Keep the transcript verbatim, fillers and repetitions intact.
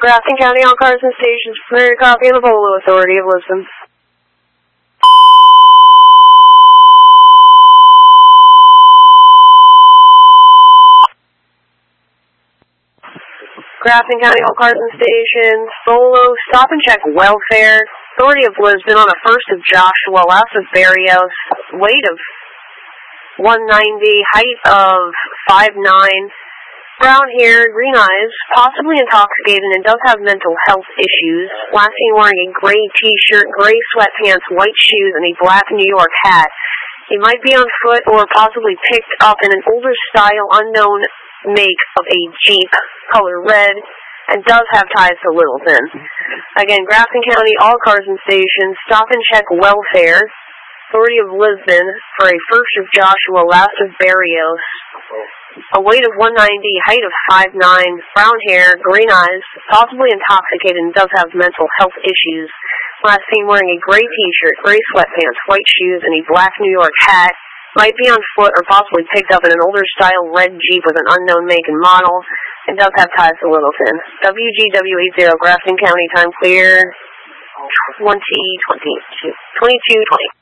Grafton County, all cars and stations, prepare a copy of the Polo Authority of Lisbon. Grafton County, all cars and stations, Polo, stop and check welfare. Authority of Lisbon on a first of Joshua, last of Barrios, weight of one ninety, height of five nine, brown hair, green eyes, possibly intoxicated and does have mental health issues. Last seen wearing a gray t-shirt, gray sweatpants, white shoes, and a black New York hat. He might be on foot or possibly picked up in an older style, unknown make of a Jeep, color red, and does have ties to Littleton. Again, Grafton County, all cars and stations, stop and check welfare. Authority of Lisbon for a first of Joshua, last of Barrios. A weight of one ninety, height of five nine, brown hair, green eyes, possibly intoxicated and does have mental health issues. Last seen wearing a gray t-shirt, gray sweatpants, white shoes, and a black New York hat. Might be on foot or possibly picked up in an older style red Jeep with an unknown make and model. And does have ties to Littleton. W G W eighty, Grafton County, time clear, twenty twenty-two, twenty-two twenty.